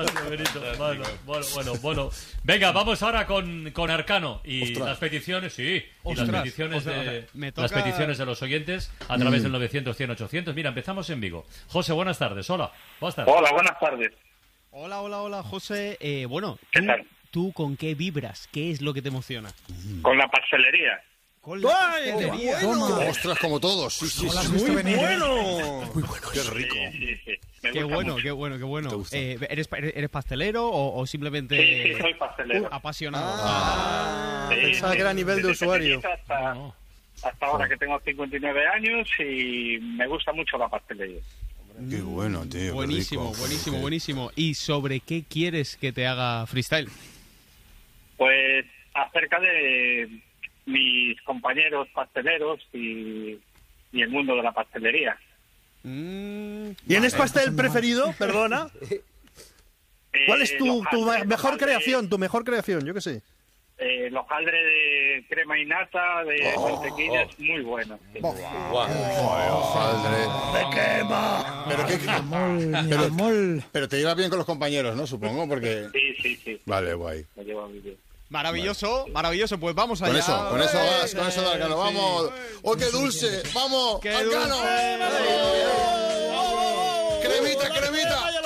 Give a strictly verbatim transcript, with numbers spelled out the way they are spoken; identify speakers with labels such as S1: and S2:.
S1: Gracias, Benito. Bueno, bueno, bueno, bueno. Venga, vamos ahora con, con Arcano y
S2: Ostras.
S1: las peticiones, sí, y
S3: Ostras,
S1: las peticiones
S3: ostras,
S1: de
S3: me toca-
S1: las peticiones de los oyentes a través del novecientos, cien, ochocientos. Mira, empezamos en Vigo. José, buenas tardes. Hola. Buenas tardes.
S4: Hola, buenas tardes.
S3: Hola, hola, hola, José. Eh, bueno,
S4: ¿Qué
S3: ¿tú,
S4: tal?
S3: ¿tú con qué vibras? ¿Qué es lo que te emociona?
S4: Con la pastelería.
S3: Con la
S5: ¡Ay,
S3: pastelería.
S5: bueno!
S2: Ostras, como todos. Sí, sí,
S5: ¿Cómo lo has
S2: sí.
S5: visto
S2: Muy
S5: venir, eh?
S2: bueno. Muy bueno. Qué rico.
S4: Sí, sí, sí. Me
S3: Qué
S4: gusta
S3: bueno,
S4: mucho.
S3: qué bueno, qué bueno.
S2: ¿Te gusta?
S3: Eh, ¿eres, ¿Eres pastelero o, o simplemente
S4: Sí, sí, soy pastelero.
S3: uh, apasionado?
S5: Ah,
S4: Sí,
S5: pensaba
S4: sí.
S5: que era a nivel de
S4: Desde
S5: usuario.
S4: pequeñito Hasta,
S1: No.
S4: hasta ahora que tengo cincuenta y nueve años y me gusta mucho la pastelería.
S2: Qué bueno, tío. qué
S3: Buenísimo,
S2: rico.
S3: buenísimo,
S2: Qué-
S3: buenísimo. ¿Y sobre qué quieres que te haga freestyle?
S4: Pues acerca de mis compañeros pasteleros y, y el mundo de la pastelería.
S3: Mm,
S5: ¿Tienes pastel preferido? Perdona.
S4: Eh,
S5: ¿Cuál es tu,
S4: los
S5: tu
S4: hojaldre-
S5: mejor
S4: hojaldre-
S5: creación? Tu mejor creación, yo qué sé.
S4: Eh, el hojaldre de crema y nata, de mantequilla, es muy bueno. Sí.
S2: Hojaldre. ¡Me quema! Pero, qué, pero, pero te llevas bien con los compañeros, ¿no? Supongo, porque...
S4: Sí, sí, sí.
S2: Vale, guay.
S4: Me llevo muy bien.
S3: maravilloso, maravilloso. Pues vamos allá.
S2: Con eso, con eso vas, con eso de Arcano. ¡Vamos! ¡Oh, qué dulce! ¡Vamos!
S3: ¡Qué
S2: ¡Arcano!
S3: dulce!
S2: ¡Cremita, cremita!